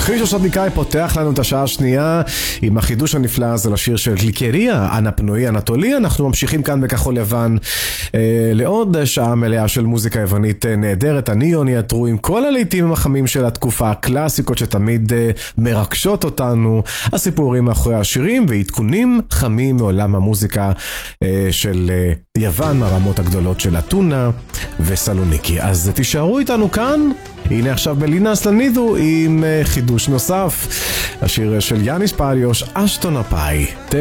חישוש עדניקאי פותח לנו את השעה השנייה עם החידוש הנפלא הזה לשיר של גליקריה, אנה פנוי אנטולי. אנחנו ממשיכים כאן בכחול לבן לעוד שעה מלאה של מוזיקה יוונית נהדרת. הניון יעטרו עם כל הלהיטים החמים של התקופה, הקלאסיקות שתמיד מרגשות אותנו, הסיפורים מאחורי השירים ועדכונים חמים מעולם המוזיקה של יוון, מהרמות הגדולות של אתונה וסלוניקי. אז תישארו איתנו כאן. הנה עכשיו בלינה סלנידו עם חידוש נוסף, השיר של יאניס פאליוש, אשטון אפאי.